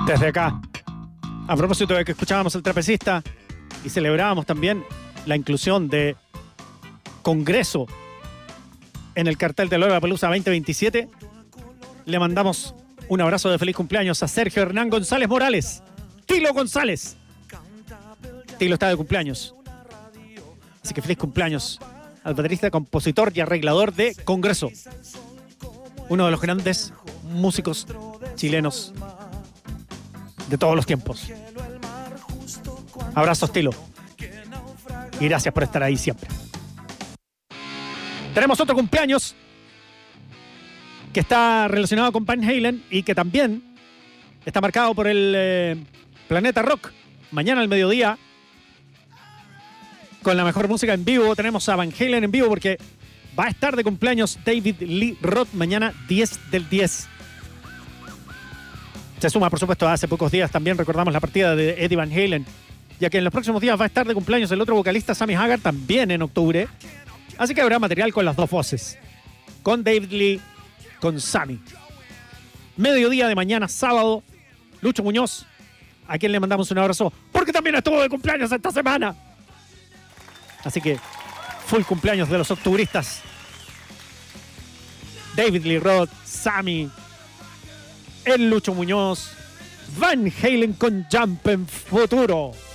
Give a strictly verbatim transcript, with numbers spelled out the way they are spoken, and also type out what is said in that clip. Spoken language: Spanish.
Desde acá, a propósito de que escuchábamos El Trapecista y celebrábamos también la inclusión de Congreso en el cartel de Lollapalooza veinte veintisiete, le mandamos un abrazo de feliz cumpleaños a Sergio Hernán González Morales. Tilo González. Tilo está de cumpleaños. Así que feliz cumpleaños al baterista, compositor y arreglador de Congreso. Uno de los grandes músicos chilenos de todos los tiempos. Abrazos, Tilo. Y gracias por estar ahí siempre. Tenemos otro cumpleaños que está relacionado con Van Halen y que también está marcado por el eh, Planeta Rock. Mañana al mediodía, con la mejor música en vivo, tenemos a Van Halen en vivo porque va a estar de cumpleaños David Lee Roth mañana diez del diez. Se suma, por supuesto, hace pocos días también recordamos la partida de Eddie Van Halen, ya que en los próximos días va a estar de cumpleaños el otro vocalista Sammy Hagar, también en octubre. Así que habrá material con las dos voces, con David Lee, con Sammy. Mediodía de mañana, sábado, Lucho Muñoz, a quien le mandamos un abrazo, porque también estuvo de cumpleaños esta semana. Así que, full cumpleaños de los octubristas. David Lee Roth, Sammy, el Lucho Muñoz, Van Halen con Jump en Futuro.